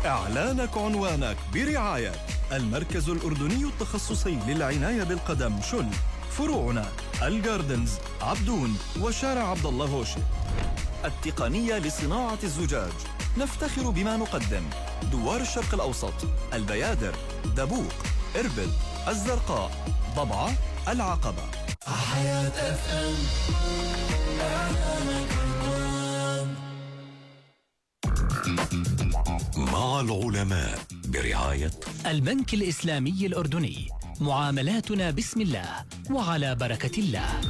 إعلانك عنوانك برعاية المركز الأردني التخصصي للعناية بالقدم شل، فروعنا الجاردنز، عبدون، وشارع عبد الله هوشي. التقنية لصناعة الزجاج، نفتخر بما نقدم: دوار الشرق الأوسط، البيادر، دبوق، إربد، الزرقاء، ضبعة، العقبة. حياة FM. مع العلماء برعاية البنك الإسلامي الأردني، معاملاتنا بسم الله وعلى بركة الله.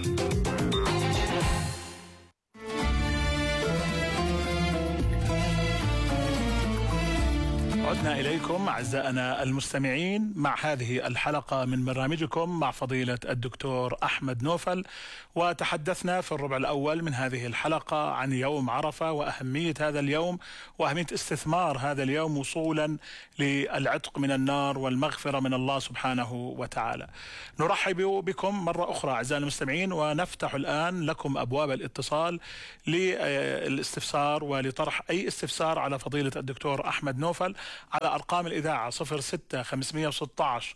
عدنا إليكم أعزائنا المستمعين مع هذه الحلقة من برنامجكم مع فضيلة الدكتور أحمد نوفل، وتحدثنا في الربع الأول من هذه الحلقة عن يوم عرفة وأهمية هذا اليوم وأهمية استثمار هذا اليوم وصولا للعتق من النار والمغفرة من الله سبحانه وتعالى. نرحب بكم مرة أخرى أعزائنا المستمعين، ونفتح الآن لكم أبواب الاتصال للاستفسار ولطرح أي استفسار على فضيلة الدكتور أحمد نوفل على أرقام الإذاعة 06 516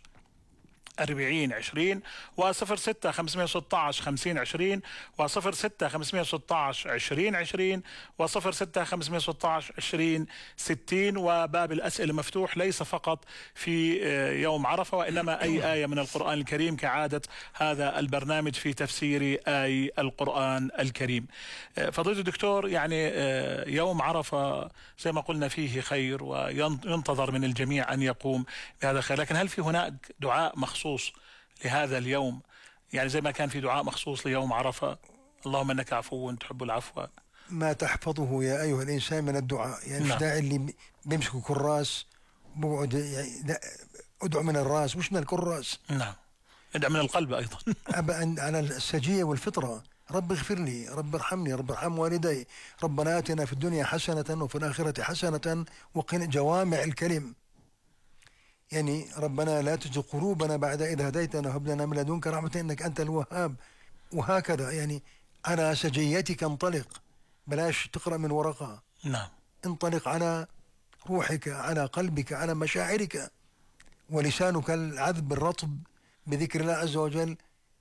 4020 و06 516 5020 و06 516 2020 و06 516 2060. وباب الأسئلة مفتوح ليس فقط في يوم عرفة، وإنما أي آية من القرآن الكريم كعادة هذا البرنامج في تفسير آي القرآن الكريم. فضيلة الدكتور، يعني يوم عرفة زي ما قلنا فيه خير وينتظر من الجميع أن يقوم بهذا الخير، لكن هل في هناك دعاء مخصوص لهذا اليوم؟ يعني زي ما كان في دعاء مخصوص ليوم عرفة، اللهم انك عفو تحب العفو، ما تحفظه يا ايها الانسان من الدعاء. يعني مش داعي اللي بيمسكوا كراس بقعد يعني ادعو من الراس مش من الكراس. نعم، ادعو من القلب ايضا. على السجية والفطرة. رب اغفر لي، رب ارحمني، رب ارحم والدي، ربنا آتنا في الدنيا حسنة وفي الآخرة حسنة وقنا. جوامع الكلم، يعني ربنا لا تزغ قلوبنا بعد إذ هديتنا وهب لنا من لدنك رحمة إنك أنت الوهاب. وهكذا يعني على سجيتك انطلق، بلاش تقرأ من ورقة. نعم، انطلق على روحك، على قلبك، على مشاعرك، ولسانك العذب الرطب بذكر الله عز وجل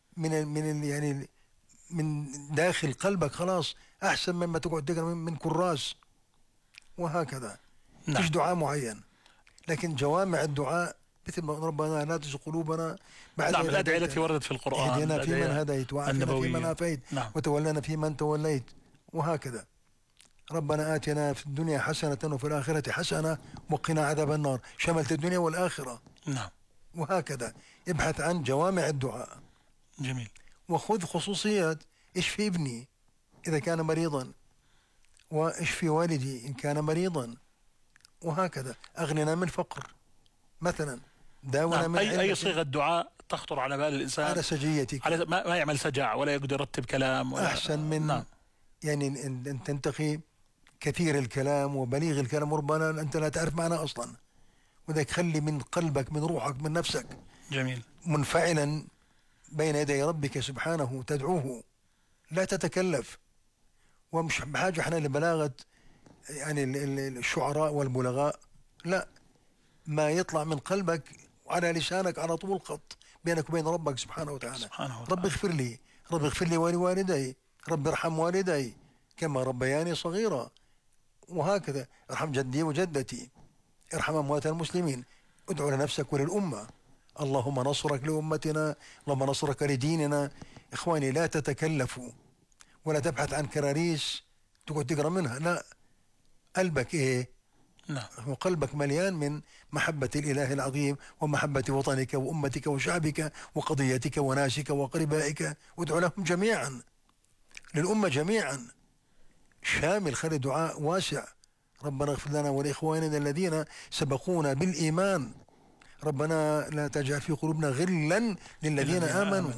يعني من داخل قلبك، خلاص أحسن مما تقعد تقرأ من كراس. وهكذا. نعم. مش دعاء معين، لكن جوامع الدعاء مثل ما ربنا لا تزغ قلوبنا بعد. نعم، الأدعية التي وردت في القرآن: اهدنا فيمن هديت وعافنا فيمن عافيت. نعم. وتولنا فيمن توليت. وهكذا. ربنا آتنا في الدنيا حسنة وفي الآخرة حسنة وقنا عذاب النار، شملت الدنيا والآخرة. نعم. وهكذا. ابحث عن جوامع الدعاء. جميل. وخذ خصوصيات. اشفي ابني إذا كان مريضا، واشفي والدي إن كان مريضا. وهكذا. أغننا من فقر مثلا، داونا. نعم. من أي صيغة دعاء تخطر على بال الإنسان على سجيتك، على ما يعمل سجع ولا يقدر يرتب كلام ولا أحسن من نعم. يعني أن تنتقي كثير الكلام وبليغ الكلام، وربما أنت لا تعرف معناه أصلا. وذلك خلي من قلبك، من روحك، من نفسك جميل منفعلا بين يدي ربك سبحانه تدعوه، لا تتكلف. ومش بحاجة احنا لبلاغة يعني الشعراء والبلغاء، لا، ما يطلع من قلبك وعلى لسانك على طول خط بينك وبين ربك سبحانه وتعالى. رب اغفر لي، رب اغفر لي ولوالدي، رب ارحم والدي كما ربياني صغيرا. وهكذا. ارحم جدي وجدتي، ارحم أموات المسلمين. ادعو لنفسك وللأمة. اللهم نصرك لأمتنا، اللهم نصرك لديننا. إخواني، لا تتكلفوا ولا تبحث عن كراريس تقعد تقرأ منها، لا. قلبك ايه؟ نعم. وقلبك مليان من محبة الإله العظيم ومحبة وطنك وأمتك وشعبك وقضيتك وناسك وقربائك. وادعو لهم جميعا، للأمة جميعا، شامل. خلي دعاء واسع. ربنا اغفر لنا ولإخواننا الذين سبقونا بالإيمان، ربنا لا تجعل في قلوبنا غلا للذين آمنوا.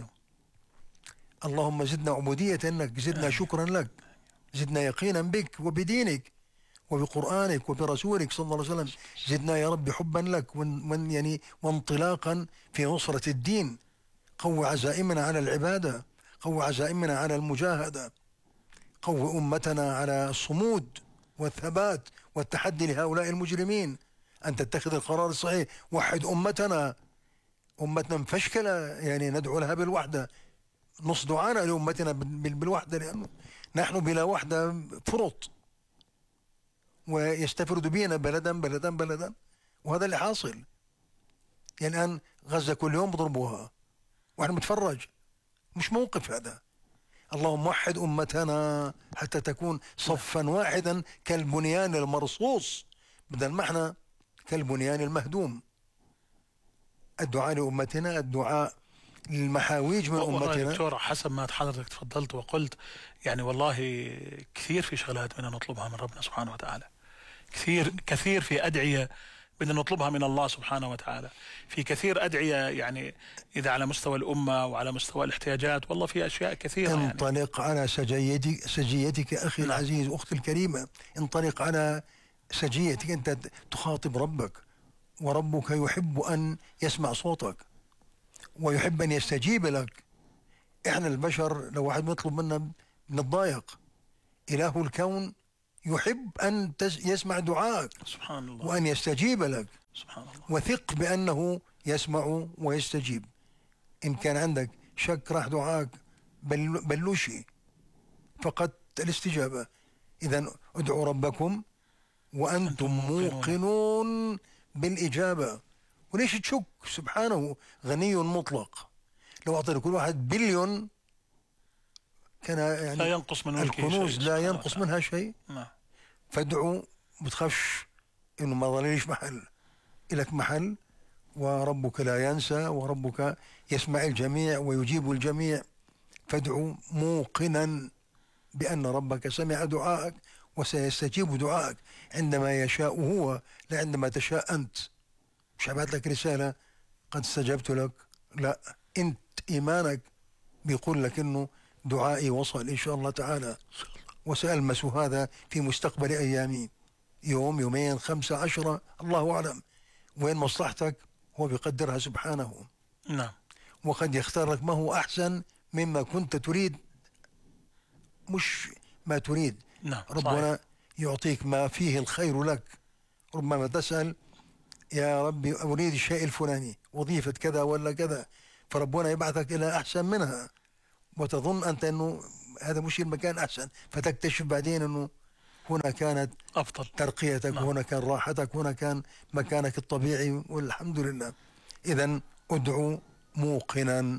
اللهم زدنا عبودية لك، زدنا شكرا لك، زدنا يقينا بك وبدينك وبقرآنك وبرسولك صلى الله عليه وسلم. زدنا يا رب حبا لك يعني وانطلاقا في نصرة الدين. قوي عزائمنا على العبادة، قوي عزائمنا على المجاهدة، قوي أمتنا على الصمود والثبات والتحدي لهؤلاء المجرمين أن تتخذ القرار الصحيح. وحد أمتنا مفشكلة، يعني ندعو لها بالوحدة. نص دعانا لأمتنا بالوحدة، لأنه نحن بلا وحدة فرط، ويستفرد بينا بلدا بلدا بلدا، وهذا اللي حاصل. يعني الآن غزة كل يوم بضربوها واحنا بنتفرج، مش موقف هذا. اللهم وحد أمتنا حتى تكون صفا واحدا كالبنيان المرصوص، بدل ما احنا كالبنيان المهدوم. الدعاء لأمتنا، الدعاء للمحاويج من أمتنا. دكتور، حسب ما حضرتك تفضلت وقلت، يعني والله كثير في شغلات بدنا نطلبها من ربنا سبحانه وتعالى، كثير في أدعية بدنا نطلبها من الله سبحانه وتعالى، في كثير أدعية يعني إذا على مستوى الأمة وعلى مستوى الاحتياجات، والله في أشياء كثيرة. انطلق يعني على سجيتك أخي العزيز، أختي الكريمة، انطلق على سجيتك. أنت تخاطب ربك، وربك يحب أن يسمع صوتك ويحب أن يستجيب لك. إحنا البشر لو واحد يطلب منا بنتضايق. إله الكون يحب أن يسمع دعائك سبحان الله، وأن يستجيب لك. سبحان الله. وثق بأنه يسمع ويستجيب. إن كان عندك شك راح دعائك بلوشي، فقدت الاستجابة. إذن ادعوا ربكم وأنتم موقنون بالإجابة. وليش تشك؟ سبحانه غني مطلق. لو أعطي كل واحد بليون كان يعني لا ينقص من الكنوز لا ينقص منها شيء. فادعوا، بتخافش إنه ما ظليش محل، إلك محل، وربك لا ينسى، وربك يسمع الجميع ويجيب الجميع. فادعوا موقنا بأن ربك سمع دعائك وسيستجيب دعائك عندما يشاء هو، لا عندما تشاء أنت. مش هبعت لك رسالة قد استجبت لك، لا، أنت إيمانك بيقول لك إنه دعائي وصل إن شاء الله تعالى، وسألمس هذا في مستقبل أيامي، يوم، يومين، 5، 10، الله أعلم. وين مصلحتك هو بيقدرها سبحانه. نعم. وقد يختار لك ما هو أحسن مما كنت تريد، مش ما تريد. نعم. ربنا يعطيك ما فيه الخير لك. ربما تسأل يا ربي أريد الشيء الفلاني، وظيفة كذا ولا كذا، فربنا يبعثك إلى أحسن منها، وتظن أنت أنه هذا مش المكان أحسن، فتكتشف بعدين أنه هنا كانت أفضل ترقيتك. نعم. وهنا كان راحتك، هنا كان مكانك الطبيعي، والحمد لله. إذن ادعوا موقنا.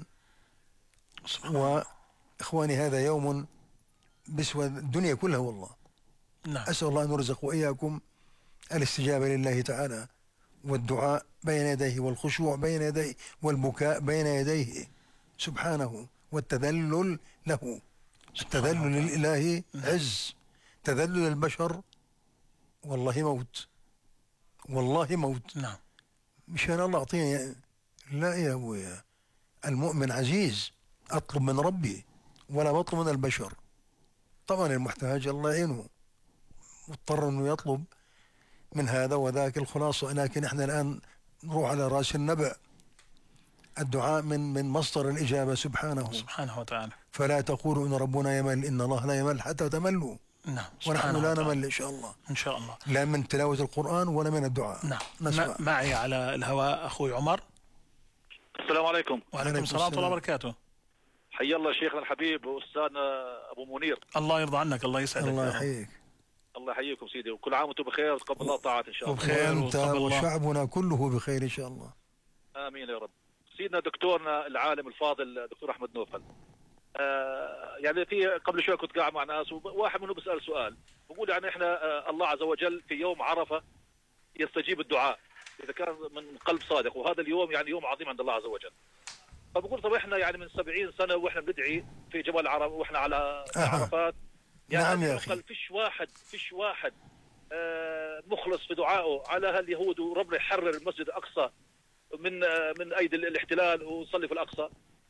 وإخواني هذا يوم بسوى الدنيا كلها والله. نعم. أسأل الله أن يرزق وإياكم الاستجابة لله تعالى، والدعاء بين يديه، والخشوع بين يديه، والبكاء بين يديه سبحانه، والتذلل له. التذلل للإله عز، تذلل البشر والله موت، والله موت. نعم. مشان الله أعطيني، لا يا أبويا، المؤمن عزيز، أطلب من ربي ولا بطلب من البشر. طبعا المحتاج الله يعينه، مضطر أنه يطلب من هذا وذاك الخلاصة. لكن احنا الآن نروح على رأس النبأ. الدعاء من مصدر الإجابة سبحانه وتعالى. فلا تقولوا إن ربنا يمل، إن الله لا يمل حتى تملوا. نعم. ونحن لا نمل إن شاء الله، إن شاء الله، لا من تلاوة القرآن ولا من الدعاء. نعم. معي على الهواء أخوي عمر. السلام عليكم. وعليكم السلام ورحمة الله وبركاته. حيا الله شيخنا الحبيب وأستاذنا أبو منير. الله يرضى عنك، الله يسعدك. الله يحييك. الله يحييكم سيدي، وكل عام وانتم بخير، وتقبل الله طاعات إن شاء الله. وبخير، وأنت وشعبنا كله بخير إن شاء الله. آمين يا رب. سيدنا دكتورنا العالم الفاضل دكتور أحمد نوفل، يعني في قبل شوي كنت قاعد مع ناس، وواحد منهم بيسأل سؤال، بقول يعني احنا الله عز وجل في يوم عرفة يستجيب الدعاء إذا كان من قلب صادق، وهذا اليوم يعني يوم عظيم عند الله عز وجل. فبقول طب احنا يعني من 70 سنة واحنا بندعي في جبل عرفة واحنا على عرفات، يعني نعم يا أخي. فيش واحد مخلص في دعائه على هاليهود، وربنا يحرر المسجد الأقصى من أيدي الاحتلال وصلي في الأقصى.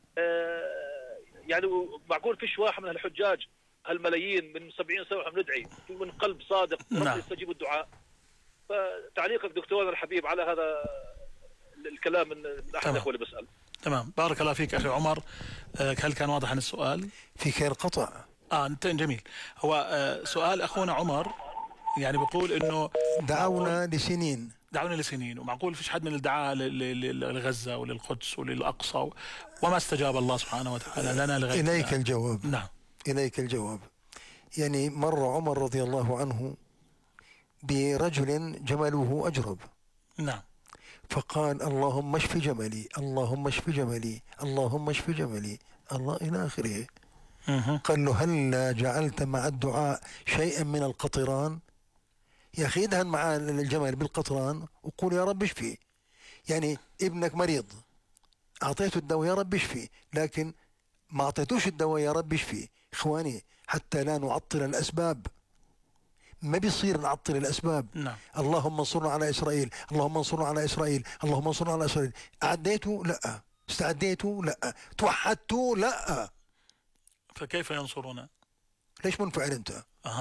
يعني معقول فيش واحد من الحجاج هالملايين من 70 سنة ونحن ندعي من قلب صادق ربنا يستجيب الدعاء. فتعليقك دكتورنا الحبيب على هذا الكلام من أحد الأخوة اللي بسأل. تمام، بارك الله فيك أخي عمر. هل كان واضح عن السؤال؟ في خير قطع. جميل. هو سؤال أخونا عمر يعني بقول انه دعونا لسنين. دعونا لسنين، ومعقول فيش حد من الدعاء لغزة وللقدس وللأقصى وما استجاب الله سبحانه وتعالى لنا لغاية إليك الجواب. نعم. إليك الجواب. يعني مر عمر رضي الله عنه برجل جمله أجرب. نعم. فقال اللهم اشف جملي، اللهم اشف جملي، اللهم اشف جملي، الله إلى آخره. قال له هل جعلت مع الدعاء شيئا من القطران؟ يا أخي ادهن مع الجمل بالقطران وقول يا رب اشفي. يعني ابنك مريض أعطيته الدواء يا رب اشفي، لكن ما أعطيتوش الدواء يا رب اشفي. إخواني حتى لا نعطل الأسباب، ما بيصير نعطل الأسباب. نعم. اللهم انصرنا على إسرائيل، اللهم انصرنا على إسرائيل، اللهم انصرنا على إسرائيل. أعديته؟ لا. استعديته؟ لا. توحدته؟ لا. فكيف ينصرنا؟ ليش منفعل أنت؟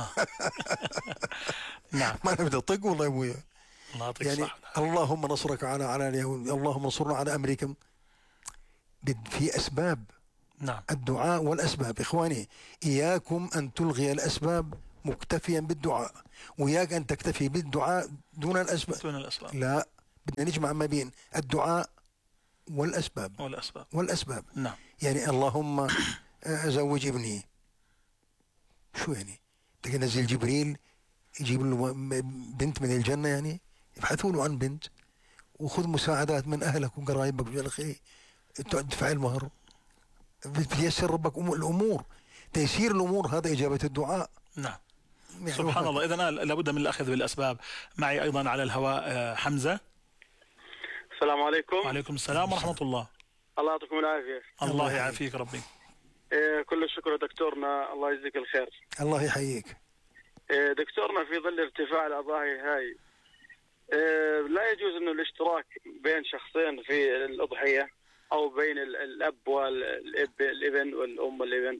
نعم. ما أنا بدي أطق والله يا أبويا. الله يعطيك يعني الصحة. اللهم نصرك على اليهود، اللهم انصرنا على أمريكا. في أسباب. نعم. الدعاء والأسباب. إخواني إياكم أن تلغي الأسباب مكتفيا بالدعاء، وإياك أن تكتفي بالدعاء دون الأسباب. دون الأسباب. لا، بدنا نجمع ما بين الدعاء والأسباب. والأسباب. نعم. يعني اللهم أزوج ابني، شو يعني؟ تقول نزل جبريل يجيب له بنت من الجنة؟ يعني يبحثوا له عن بنت، وخذ مساعدات من أهلك وقرايبك ويا أخي تدفع المهر، بيسر ربك الأمور. تيسير الأمور هذا إجابة الدعاء. نعم. سبحان الله. إذن لابد من الأخذ بالأسباب. معي أيضا على الهواء حمزة. السلام عليكم. وعليكم السلام ورحمة الله. الله يعطيكم العافية. الله يعافيك ربي. كل الشكر دكتورنا، الله يجزيك الخير. الله يحييك. دكتورنا في ظل ارتفاع الأضاحي هاي لا يجوز انه الاشتراك بين شخصين في الأضحية او بين الأب والابن والأم والابن؟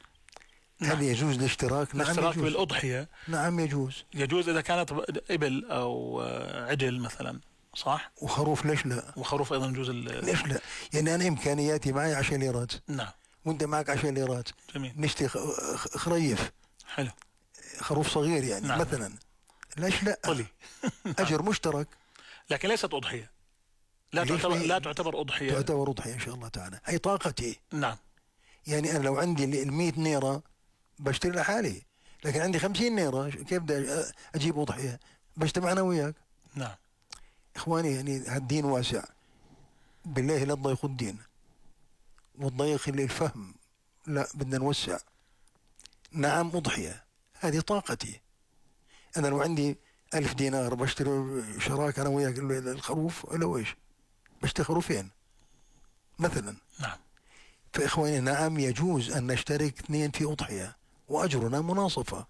هل يجوز الاشتراك؟ نعم الاشتراك يجوز. بالأضحية نعم يجوز. يجوز إذا كانت إبل أو عجل مثلا، صح؟ وخروف ليش لا؟ وخروف أيضا يجوز ليش لا؟ يعني أنا إمكانياتي معي 10 ليرات. نعم. وأنت معك 10 ليرات. جميل. نشتري خريف. حلو. خروف صغير يعني. نعم. مثلا ليش لا؟ طلي. أجر مشترك. لكن ليست أضحية. لا تعتبر أضحية. تعتبر أضحية إن شاء الله تعالى. هي طاقتي. نعم. يعني أنا لو عندي 100 نيرة بشتري لحالي، لكن عندي 50 نيرة كيف بدي أجيب أضحية؟ بجتمع أنا وياك. نعم. إخواني يعني هالدين واسع، بالله لا تضيقوا الدين وتضيق الفهم، لا بدنا نوسع. نعم أضحية هذه طاقتي. أنا لو عندي 1000 دينار بشتري شراك أنا وياك الخروف ولا إيش؟ بشتري خروفين مثلا. نعم. فإخواني نعم يجوز أن نشترك 2 في أضحية وأجرنا مناصفة،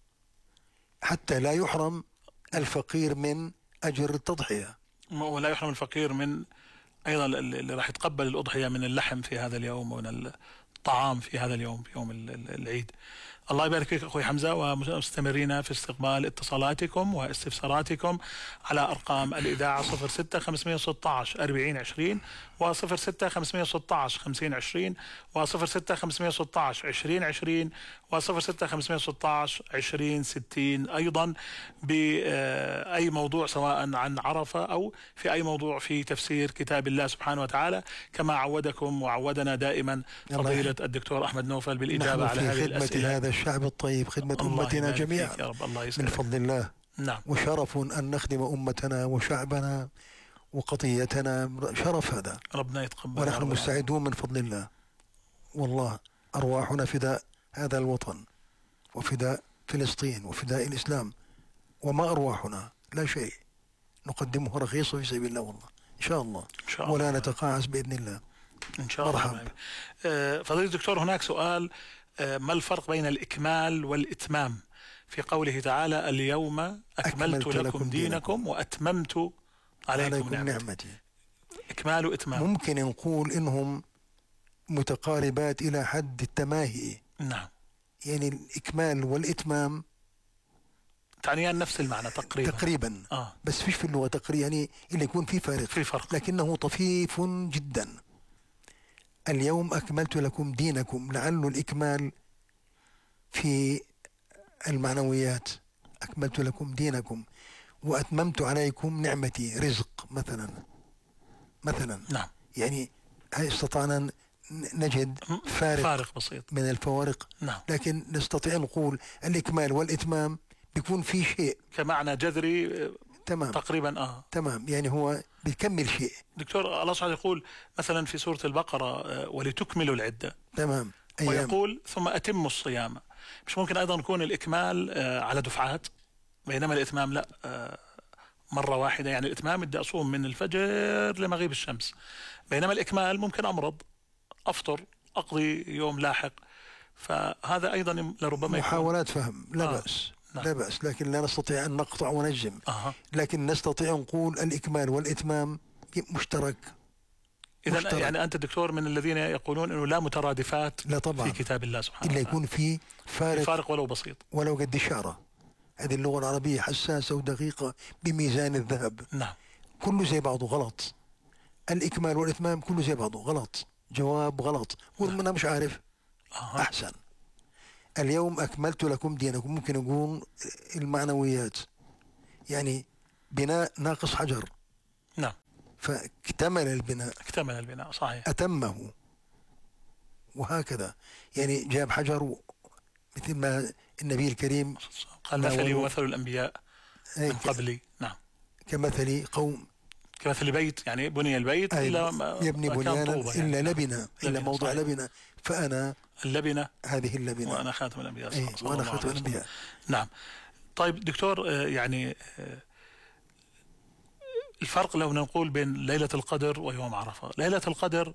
حتى لا يحرم الفقير من أجر التضحية، ولا يحرم الفقير من أيضا اللي راح يتقبل الأضحية من اللحم في هذا اليوم ومن الطعام في هذا اليوم، في يوم العيد. الله يبارك فيك أخوي حمزة، ومستمرين في استقبال اتصالاتكم واستفساراتكم على أرقام الإذاعة 06 516 40 20 و 06 516 50 20 و 06 516 20 20 و 06 516 20 60. أيضا بأي موضوع سواء عن عرفة أو في أي موضوع في تفسير كتاب الله سبحانه وتعالى، كما عودكم وعودنا دائما فضيلة الدكتور أحمد نوفل بالإجابة على هذه الأسئلة. هذا الشعب الطيب، خدمة أمتنا جميعا يا رب. الله من فضل الله. نعم. وشرف أن نخدم أمتنا وشعبنا وقضيتنا، شرف هذا. ربنا يتقبل. ونحن مستعدون من فضل الله. والله أرواحنا فداء هذا الوطن وفداء فلسطين وفداء الإسلام، وما أرواحنا لا شيء نقدمه رخيص في سبيل الله والله إن شاء الله. ولا نتقاعس بإذن الله إن شاء الله. مرحبا. فضيلة الدكتور، هناك سؤال: ما الفرق بين الإكمال والإتمام في قوله تعالى اليوم أكملت لكم دينكم وأتممت عليكم نعمتي؟ إكمال وإتمام ممكن نقول إنهم متقاربات إلى حد التماهي. نعم. يعني الإكمال والإتمام تعنيان نفس المعنى تقريبا. بس فيش في اللغة تقريبا، يعني اللي يكون في فرق لكنه طفيف جدا. اليوم أكملت لكم دينكم، لعل الإكمال في المعنويات أكملت لكم دينكم وأتممت عليكم نعمتي، رزق مثلا نعم. يعني هل استطعنا نجد فارق بسيط من الفوارق؟ نعم. لكن نستطيع نقول الإكمال والإتمام بيكون في شيء كمعنى جذري تمام تقريبا. تمام، يعني هو بيكمل شيء. دكتور الله سبحانه يقول مثلا في سورة البقرة ولتكملوا العدة، تمام، ويقول ثم أتموا الصيام. مش ممكن أيضا يكون الإكمال على دفعات، بينما الإتمام لا، مرة واحدة؟ يعني الإتمام بدي أصوم من الفجر لمغيب الشمس، بينما الإكمال ممكن أمرض، أفطر، أقضي يوم لاحق. فهذا أيضا لربما محاولات فهم، لا بأس. نعم. لا بأس، لكن لا نستطيع أن نقطع ونجزم. لكن نستطيع نقول الإكمال والإتمام مشترك. إذا يعني أنت دكتور من الذين يقولون أنه لا مترادفات لا طبعا في كتاب الله سبحانه وتعالى، إلا يكون في فارق ولو بسيط، ولو قد إشارة. هذه اللغة العربية حساسة ودقيقة بميزان الذهب. نعم. كله زي بعضه غلط. الإكمال والإتمام كله زي بعضه غلط، جواب غلط. قول أنا مش عارف. أحسن. اليوم أكملت لكم دينكم، ممكن نقول المعنويات، يعني بناء ناقص حجر. نعم. فاكتمل البناء. اكتمل البناء، صحيح. أتمه، وهكذا. يعني جاب حجر مثل ما النبي الكريم قال مثلي ومثل الأنبياء من قبلي. نعم. كمثل بيت، يعني بني البيت إلا يبني بنيانا إلا يعني. لبنة، إلا موضع لبنة، فأنا اللبنة، هذه اللبنة، وأنا خاتم الأنبياء. وأنا خاتم الأنبياء. نعم. طيب دكتور، يعني الفرق لو نقول بين ليلة القدر ويوم عرفة. ليلة القدر